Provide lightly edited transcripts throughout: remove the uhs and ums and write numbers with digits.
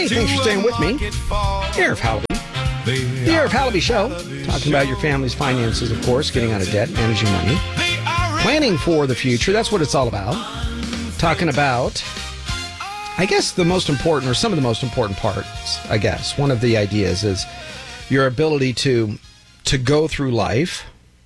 Hey, thanks for staying with me. Arif Halaby. The Arif Halaby Show. Talking about your family's finances, of course, getting out of debt, managing money, planning for the future. That's what it's all about. Talking about, I guess, the most important, or some of the most important parts, I guess. One of the ideas is your ability to go through life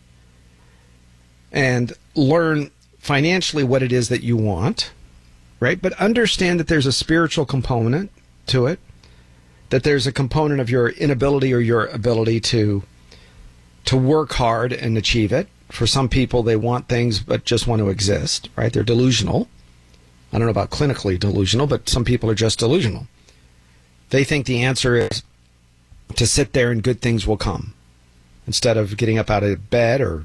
and learn financially what it is that you want, right? But understand that there's a spiritual component to it, that there's a component of your inability or your ability to work hard and achieve it. For some people, they want things but just want to exist, right? They're delusional. I don't know about clinically delusional, but some people are just delusional. They think the answer is to sit there and good things will come, instead of getting up out of bed or,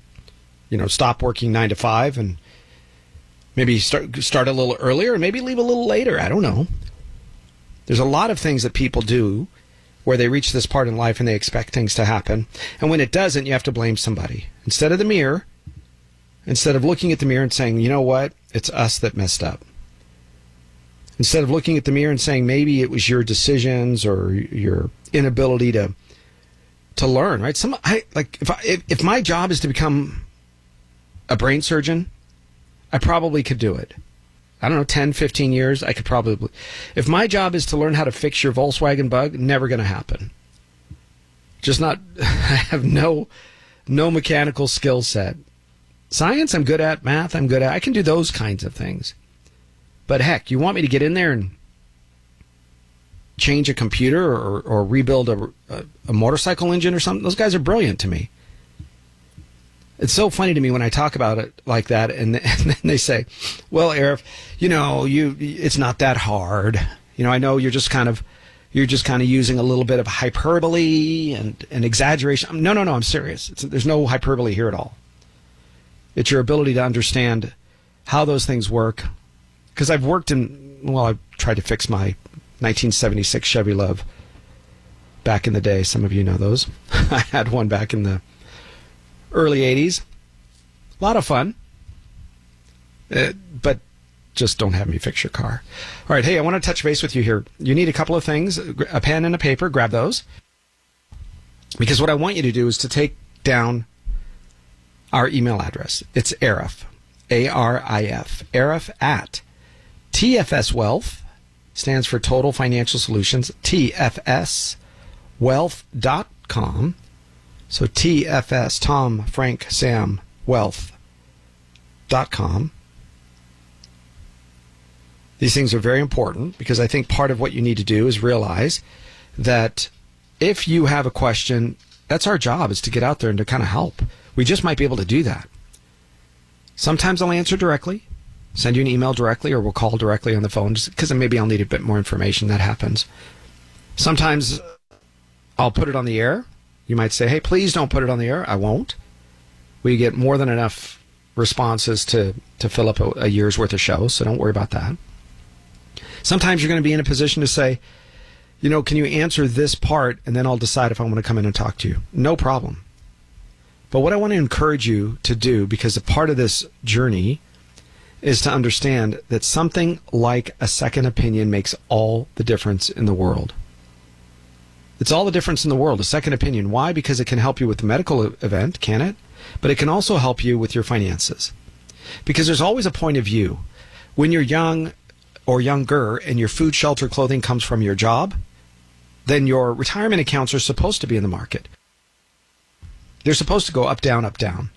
stop working 9 to 5 and maybe start a little earlier and maybe leave a little later. I don't know. There's a lot of things that people do where they reach this part in life and they expect things to happen. And when it doesn't, you have to blame somebody. Instead of the mirror, instead of looking at the mirror and saying, you know what, it's us that messed up. Instead of looking at the mirror and saying maybe it was your decisions or your inability to learn, right? If my job is to become a brain surgeon, I probably could do it. I don't know, 10, 15 years, I could probably. If my job is to learn how to fix your Volkswagen Bug, never going to happen. Just not, I have no mechanical skill set. Science, I'm good at. Math, I'm good at. I can do those kinds of things. But heck, you want me to get in there and change a computer or rebuild a motorcycle engine or something? Those guys are brilliant to me. It's so funny to me when I talk about it like that, and then they say, well, Arif, it's not that hard. I know you're just kind of using a little bit of hyperbole and exaggeration. No, I'm serious. There's no hyperbole here at all. It's your ability to understand how those things work. Because I've tried to fix my 1976 Chevy LUV back in the day. Some of you know those. I had one back in the early 80s. A lot of fun. But just don't have me fix your car. All right, hey, I want to touch base with you here. You need a couple of things, a pen and a paper. Grab those. Because what I want you to do is to take down our email address. It's Arif, A-R-I-F, Arif at TFS Wealth, stands for Total Financial Solutions, TFSwealth.com. So TFS, Tom, Frank, Sam, Wealth.com. These things are very important because I think part of what you need to do is realize that if you have a question, that's our job, is to get out there and to kind of help. We just might be able to do that. Sometimes I'll answer directly, send you an email directly, or we'll call directly on the phone because maybe I'll need a bit more information. That happens. Sometimes I'll put it on the air. You might say, hey, please don't put it on the air. I won't. We get more than enough responses to fill up a year's worth of shows, so don't worry about that. Sometimes you're going to be in a position to say, can you answer this part, and then I'll decide if I want to come in and talk to you. No problem. But what I want to encourage you to do, because a part of this journey is to understand that something like a second opinion makes all the difference in the world. It's all the difference in the world, a second opinion. Why? Because it can help you with the medical event, can it? But it can also help you with your finances. Because there's always a point of view. When you're young or younger and your food, shelter, clothing comes from your job, then your retirement accounts are supposed to be in the market. They're supposed to go up, down,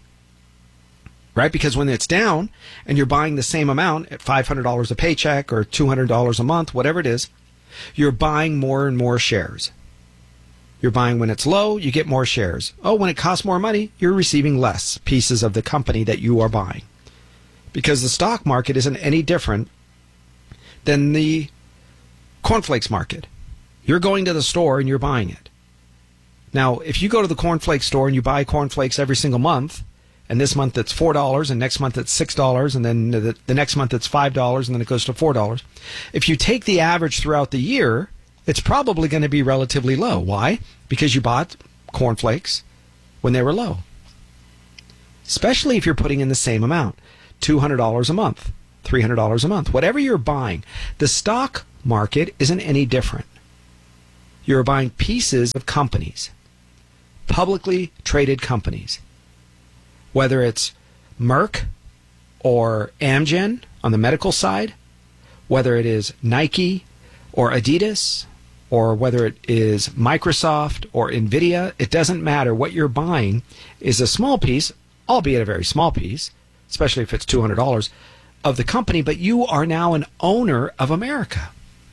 right? Because when it's down and you're buying the same amount at $500 a paycheck or $200 a month, whatever it is, you're buying more and more shares. You're buying when it's low, you get more shares. Oh, when it costs more money, you're receiving less pieces of the company that you are buying. Because the stock market isn't any different than the cornflakes market. You're going to the store and you're buying it. Now, if you go to the cornflake store and you buy cornflakes every single month, and this month it's $4, and next month it's $6, and then the next month it's $5, and then it goes to $4. If you take the average throughout the year, it's probably going to be relatively low. Why? Because you bought cornflakes when they were low. Especially if you're putting in the same amount, $200 a month, $300 a month, whatever you're buying. The stock market isn't any different. You're buying pieces of companies, publicly traded companies, whether it's Merck or Amgen on the medical side, whether it is Nike or Adidas, or whether it is Microsoft or Nvidia. It doesn't matter. What you're buying is a small piece, albeit a very small piece, especially if it's $200, of the company, but you are now an owner of America.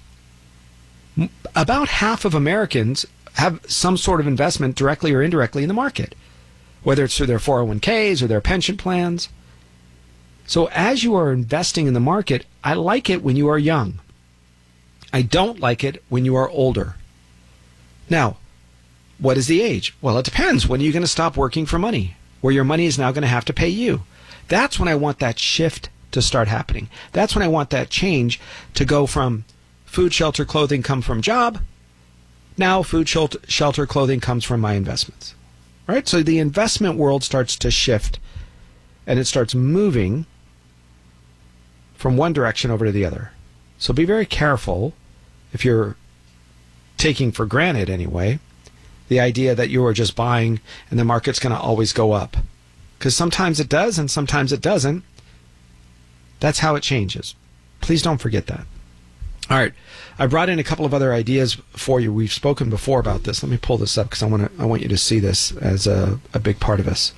About half of Americans have some sort of investment directly or indirectly in the market, whether it's through their 401ks or their pension plans. So as you are investing in the market, I like it when you are young. I don't like it when you are older. Now, what is the age? Well, it depends. When are you going to stop working for money, where your money is now going to have to pay you? That's when I want that shift to start happening. That's when I want that change to go from food, shelter, clothing come from job. Now food, shelter, clothing comes from my investments. Right? So the investment world starts to shift, and it starts moving from one direction over to the other. So be very careful if you're taking for granted anyway the idea that you are just buying and the market's going to always go up. Because sometimes it does and sometimes it doesn't. That's how it changes. Please don't forget that. All right. I brought in a couple of other ideas for you. We've spoken before about this. Let me pull this up because I want you to see this as a big part of this.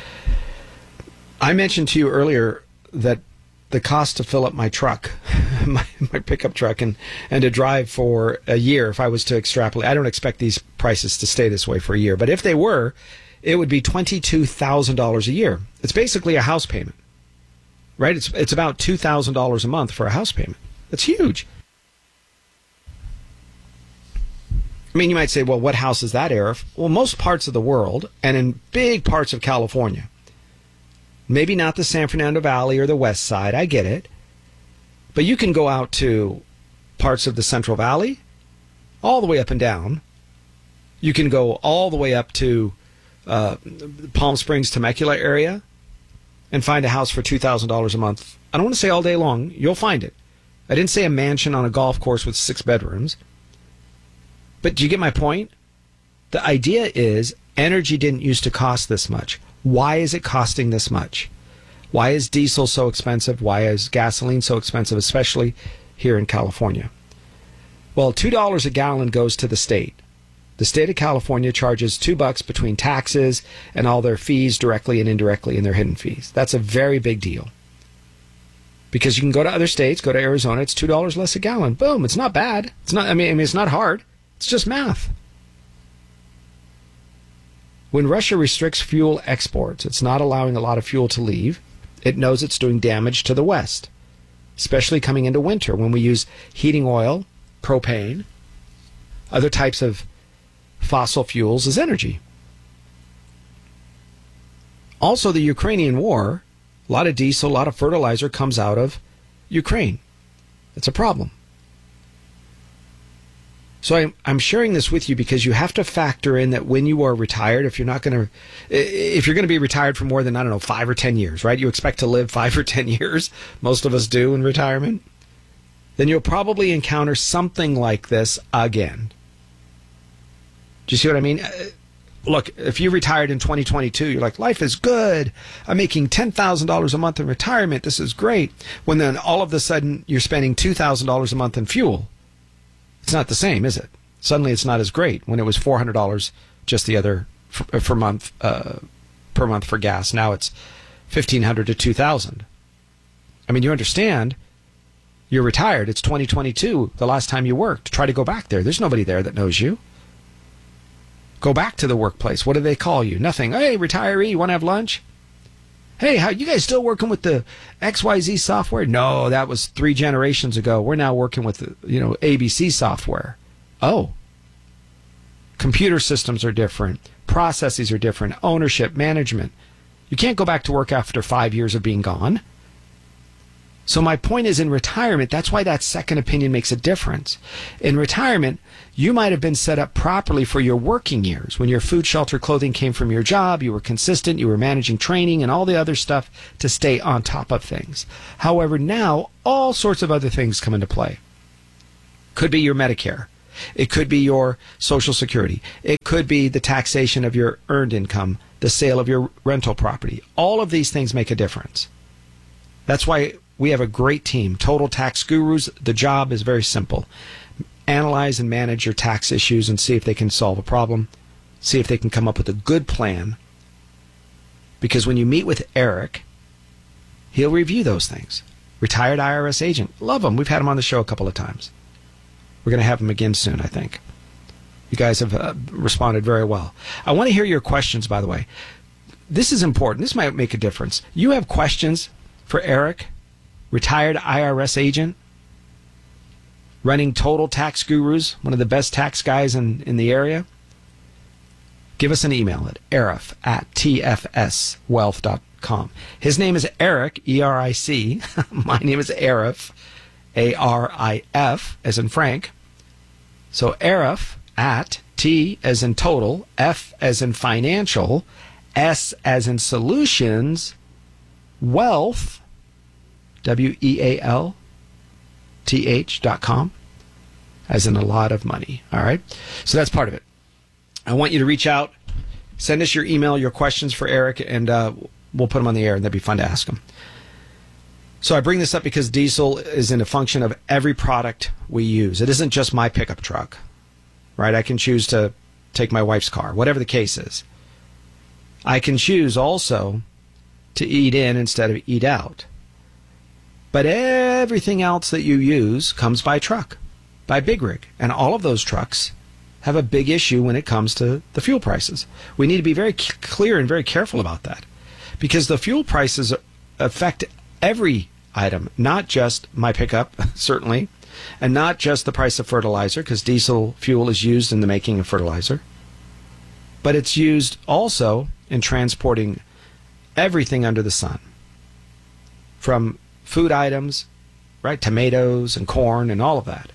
I mentioned to you earlier that the cost to fill up my truck, my pickup truck, and to drive for a year, if I was to extrapolate, I don't expect these prices to stay this way for a year, but if they were, it would be $22,000 a year. It's basically a house payment, right? It's about $2,000 a month for a house payment. That's huge. I mean, you might say, well, what house is that, Arif? Well, most parts of the world, and in big parts of California, maybe not the San Fernando Valley or the West Side, I get it. But you can go out to parts of the Central Valley, all the way up and down. You can go all the way up to Palm Springs, Temecula area, and find a house for $2,000 a month. I don't want to say all day long. You'll find it. I didn't say a mansion on a golf course with 6 bedrooms. But do you get my point? The idea is energy didn't used to cost this much. Why is it costing this much? Why is diesel so expensive? Why is gasoline so expensive, especially here in California? Well, $2 a gallon goes to the state. The state of California charges $2 between taxes and all their fees directly and indirectly in their hidden fees. That's a very big deal. Because you can go to other states, go to Arizona, it's $2 less a gallon. Boom, it's not bad. It's not. I mean, it's not hard. It's just math. When Russia restricts fuel exports, it's not allowing a lot of fuel to leave. It knows it's doing damage to the West, especially coming into winter when we use heating oil, propane, other types of fossil fuels as energy. Also, the Ukrainian war, a lot of diesel, a lot of fertilizer comes out of Ukraine. It's a problem. So I'm sharing this with you because you have to factor in that when you are retired, if you're going to be retired for more than, 5 or 10 years, right? You expect to live 5 or 10 years. Most of us do in retirement. Then you'll probably encounter something like this again. Do you see what I mean? Look, if you retired in 2022, you're like, life is good. I'm making $10,000 a month in retirement. This is great. When then all of a sudden you're spending $2,000 a month in fuel. It's not the same, is it? Suddenly it's not as great when it was $400 just the other per month for gas. Now it's $1,500 to $2,000. I mean, you understand, you're retired. It's 2022, the last time you worked. Try to go back there. There's nobody there that knows you. Go back to the workplace. What do they call you? Nothing. Hey, retiree, you want to have lunch? Hey, how you guys still working with the XYZ software? No, that was 3 generations ago. We're now working with the, ABC software. Oh. Computer systems are different. Processes are different. Ownership, management. You can't go back to work after 5 years of being gone. So my point is, in retirement, that's why that second opinion makes a difference. In retirement, you might have been set up properly for your working years. When your food, shelter, clothing came from your job, you were consistent, you were managing training and all the other stuff to stay on top of things. However, now all sorts of other things come into play. Could be your Medicare. It could be your Social Security. It could be the taxation of your earned income, the sale of your rental property. All of these things make a difference. That's why we have a great team, Total Tax Gurus. The job is very simple. Analyze and manage your tax issues and see if they can solve a problem. See if they can come up with a good plan. Because when you meet with Eric, he'll review those things. Retired IRS agent. Love him. We've had him on the show a couple of times. We're going to have him again soon, I think. You guys have responded very well. I want to hear your questions, by the way. This is important. This might make a difference. You have questions for Eric, retired IRS agent, running Total Tax Gurus, one of the best tax guys in the area? Give us an email at arif@tfswealth.com. His name is Eric, E-R-I-C. My name is Arif, A-R-I-F, as in Frank. So Arif at T as in total, F as in financial, S as in solutions, wealth, WEALTH.com, as in a lot of money. All right. So that's part of it. I want you to reach out, send us your email, your questions for Eric, and we'll put them on the air, and that'd be fun to ask him. So I bring this up because diesel is in a function of every product we use. It isn't just my pickup truck, right? I can choose to take my wife's car, whatever the case is. I can choose also to eat in instead of eat out. But everything else that you use comes by truck, by big rig. And all of those trucks have a big issue when it comes to the fuel prices. We need to be very clear and very careful about that, because the fuel prices affect every item, not just my pickup, certainly, and not just the price of fertilizer, because diesel fuel is used in the making of fertilizer, but it's used also in transporting everything under the sun, from food items, right, tomatoes and corn and all of that.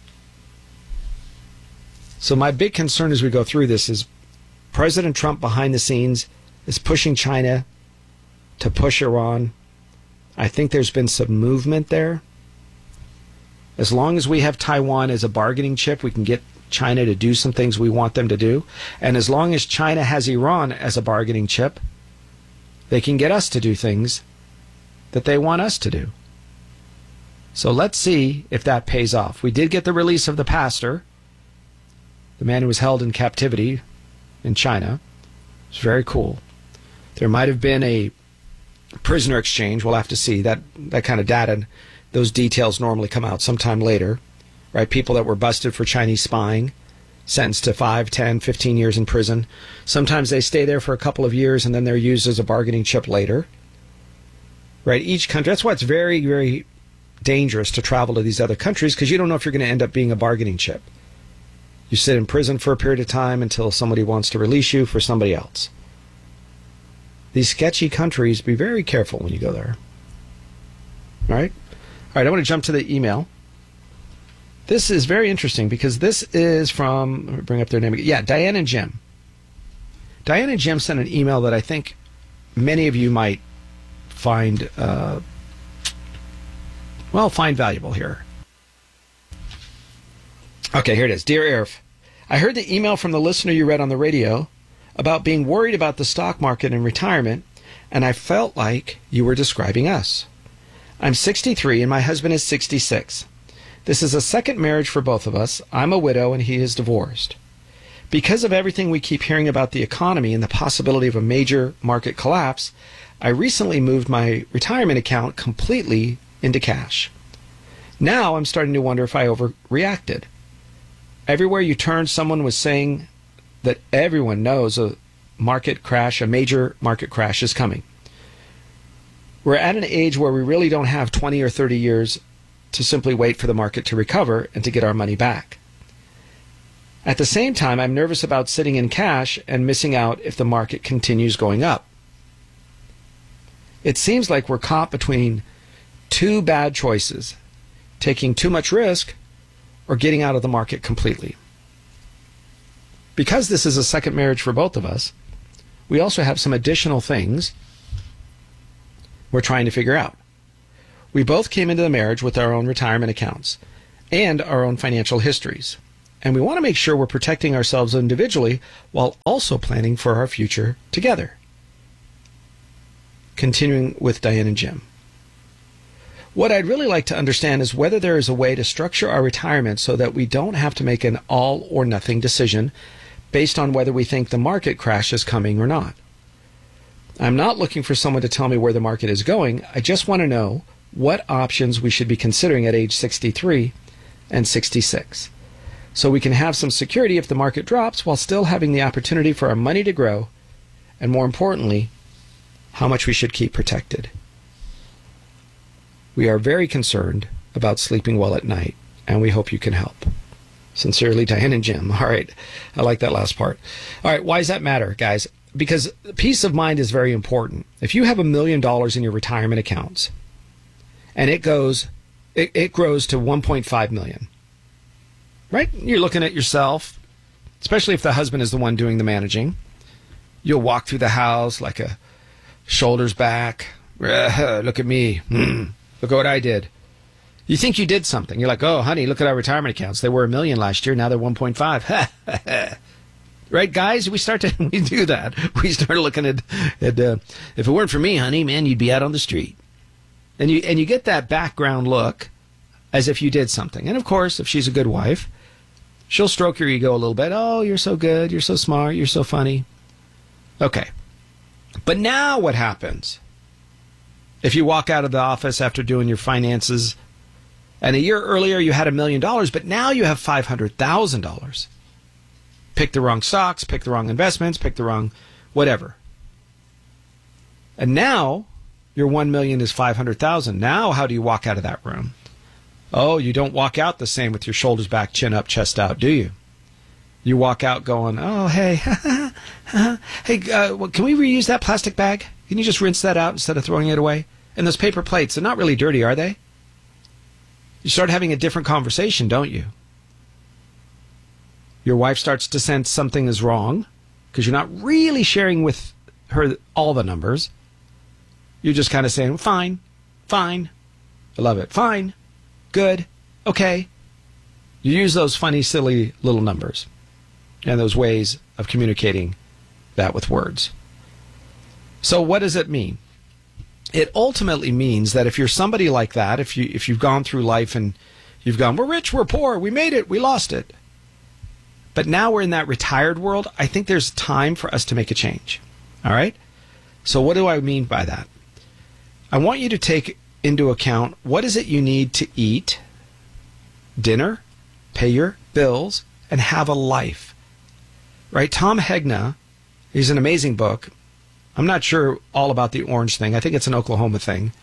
So my big concern as we go through this is President Trump behind the scenes is pushing China to push Iran. I think there's been some movement there. As long as we have Taiwan as a bargaining chip, we can get China to do some things we want them to do. And as long as China has Iran as a bargaining chip, they can get us to do things that they want us to do. So let's see if that pays off. We did get the release of the pastor, the man who was held in captivity in China. It's very cool. There might have been a prisoner exchange. We'll have to see. That kind of data, those details normally come out sometime later, right? People that were busted for Chinese spying, sentenced to 5, 10, 15 years in prison. Sometimes they stay there for a couple of years and then they're used as a bargaining chip later, right? Each country, that's why it's very, very dangerous to travel to these other countries, because you don't know if you're going to end up being a bargaining chip. You sit in prison for a period of time until somebody wants to release you for somebody else. These sketchy countries, be very careful when you go there. All right? All right, I want to jump to the email. This is very interesting because this is from, let me bring up their name again. Yeah, Diane and Jim. Diane and Jim sent an email that I think many of you might find, find valuable here. Okay, here it is. Dear Arif, I heard the email from the listener you read on the radio about being worried about the stock market in retirement, and I felt like you were describing us. I'm 63 and my husband is 66. This is a second marriage for both of us. I'm a widow and he is divorced. Because of everything we keep hearing about the economy and the possibility of a major market collapse, I recently moved my retirement account completely into cash. Now I'm starting to wonder if I overreacted. Everywhere you turn, someone was saying that everyone knows a market crash, a major market crash is coming. We're at an age where we really don't have 20 or 30 years to simply wait for the market to recover and to get our money back. At the same time, I'm nervous about sitting in cash and missing out if the market continues going up. It seems like we're caught between two bad choices, taking too much risk or getting out of the market completely. Because this is a second marriage for both of us, we also have some additional things we're trying to figure out. We both came into the marriage with our own retirement accounts. and our own financial histories. And we want to make sure we're protecting ourselves individually while also planning for our future together. Continuing with Diane and Jim. What I'd really like to understand is whether there is a way to structure our retirement so that we don't have to make an all or nothing decision based on whether we think the market crash is coming or not. I'm not looking for someone to tell me where the market is going. I just want to know what options we should be considering at age 63 and 66. So we can have some security if the market drops while still having the opportunity for our money to grow, and more importantly, how much we should keep protected. We are very concerned about sleeping well at night, and we hope you can help. Sincerely, Diane and Jim. All right, I like that last part. All right, why does that matter, guys? Because peace of mind is very important. If you have $1 million in your retirement accounts, and it grows to 1.5 million, right? You're looking at yourself, especially if the husband is the one doing the managing. You'll walk through the house like a shoulders back. Look at me. Look at what I did. You think you did something. You're like, oh, honey, look at our retirement accounts. They were $1 million last year. Now they're 1.5. Right, guys? We do that. We start looking at if it weren't for me, honey, man, you'd be out on the street. And you get that background look as if you did something. And of course, if she's a good wife, she'll stroke your ego a little bit. Oh, you're so good. You're so smart. You're so funny. Okay. But now what happens? If you walk out of the office after doing your finances, and a year earlier you had $1 million, but now you have $500,000. Pick the wrong stocks, pick the wrong investments, pick the wrong whatever. And now your $1 million is $500,000. Now how do you walk out of that room? Oh, you don't walk out the same with your shoulders back, chin up, chest out, do you? You walk out going, oh, hey, hey, can we reuse that plastic bag? Can you just rinse that out instead of throwing it away? And those paper plates, they're not really dirty, are they? You start having a different conversation, don't you? Your wife starts to sense something is wrong because you're not really sharing with her all the numbers. You're just kind of saying, fine, I love it, fine, good, okay. You use those funny, silly little numbers and those ways of communicating that with words. So what does it mean? It ultimately means that if you're somebody like that, if you've gone through life and you've gone, we're rich, we're poor, we made it, we lost it. But now we're in that retired world, I think there's time for us to make a change. All right? So what do I mean by that? I want you to take into account what is it you need to eat, dinner, pay your bills, and have a life. Right? Tom Hegna, he's an amazing book. I'm not sure all about the orange thing. I think it's an Oklahoma thing.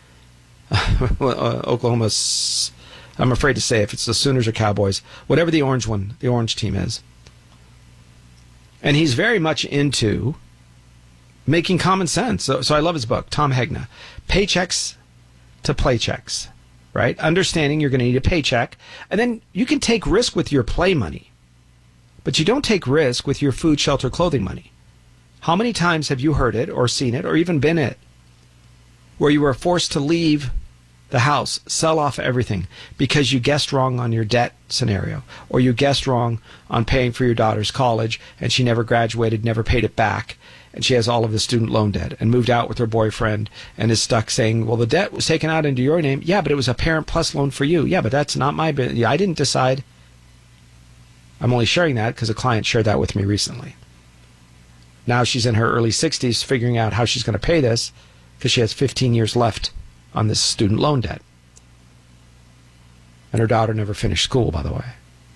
Oklahoma's, I'm afraid to say if it's the Sooners or Cowboys, whatever the orange team is. And he's very much into making common sense. So I love his book, Tom Hegna. Paychecks to playchecks, right? Understanding you're going to need a paycheck. And then you can take risk with your play money. But you don't take risk with your food, shelter, clothing money. How many times have you heard it or seen it or even been it where you were forced to leave the house, sell off everything because you guessed wrong on your debt scenario, or you guessed wrong on paying for your daughter's college and she never graduated, never paid it back, and she has all of the student loan debt and moved out with her boyfriend and is stuck saying, well, the debt was taken out into your name. Yeah, but it was a Parent Plus loan for you. Yeah, but that's not my business. I didn't decide. I'm only sharing that because a client shared that with me recently. Now she's in her early 60s figuring out how she's going to pay this because she has 15 years left on this student loan debt. And her daughter never finished school, by the way.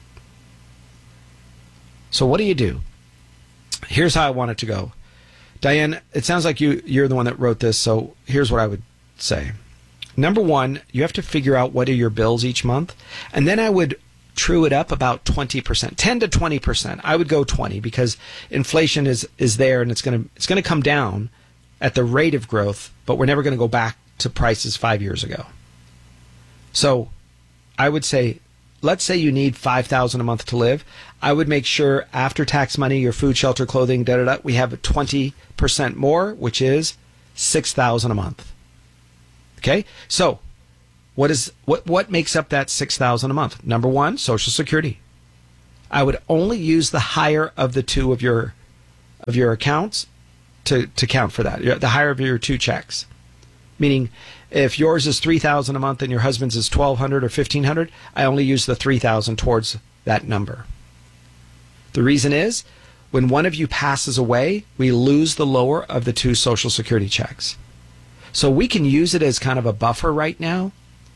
So what do? Here's how I want it to go. Diane, it sounds like you're the one that wrote this, so here's what I would say. Number one, you have to figure out what are your bills each month, and then I would true it up about 20%, 10 to 20%. I would go 20 because inflation is there and it's going to come down at the rate of growth, but we're never going to go back to prices 5 years ago. So I would say, let's say you need $5,000 a month to live. I would make sure after tax money, your food, shelter, clothing, we have 20% more, which is $6,000 a month. Okay? So What makes up that $6,000 a month? Number one, Social Security. I would only use the higher of the two of your accounts to count for that. The higher of your two checks. Meaning, if yours is $3,000 a month and your husband's is $1,200 or $1,500, I only use the $3,000 towards that number. The reason is, when one of you passes away, we lose the lower of the two Social Security checks. So we can use it as kind of a buffer right now.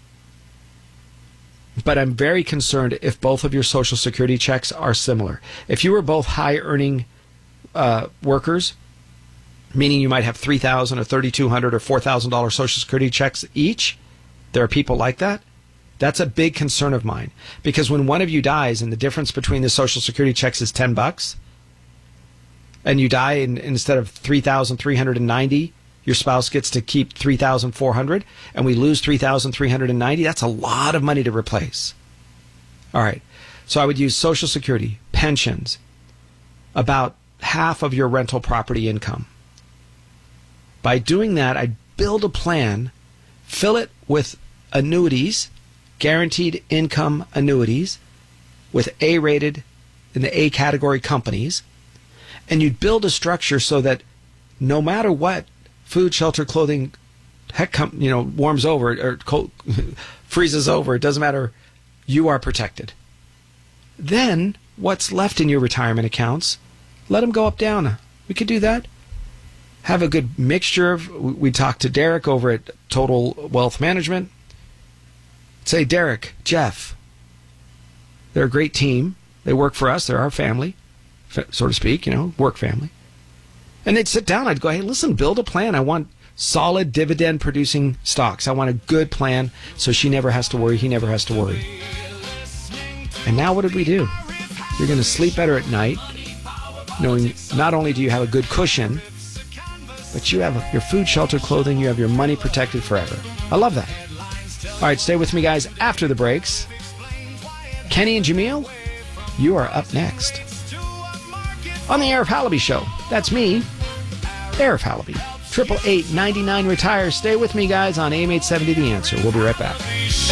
But I'm very concerned if both of your Social Security checks are similar. If you were both high-earning workers, meaning you might have $3,000 or $3,200 or $4,000 Social Security checks each, there are people like that. That's a big concern of mine. Because when one of you dies and the difference between the Social Security checks is $10, and you die and instead of $3,390, your spouse gets to keep $3,400, and we lose $3,390. That's a lot of money to replace. All right. So I would use Social Security, pensions, about half of your rental property income. By doing that, I build a plan, fill it with annuities, guaranteed income annuities, with A-rated in the A category companies, and you'd build a structure so that no matter what, food, shelter, clothing, warms over or cold, freezes over. It doesn't matter. You are protected. Then what's left in your retirement accounts, let them go up, down. We could do that. Have a good mixture of. We talked to Derek over at Total Wealth Management. Say, Derek, Jeff, they're a great team. They work for us. They're our family, so to speak. Work family. And they'd sit down. I'd go, hey, listen, build a plan. I want solid dividend-producing stocks. I want a good plan so she never has to worry, he never has to worry. And now what did we do? You're going to sleep better at night, knowing not only do you have a good cushion, but you have your food, shelter, clothing, you have your money protected forever. I love that. All right, stay with me, guys, after the breaks. Kenny and Jameel, you are up next. On the Arif Halaby Show. That's me, Arif Halaby. 888-99-RETIRE. Stay with me, guys, on AM 870 The Answer. We'll be right back.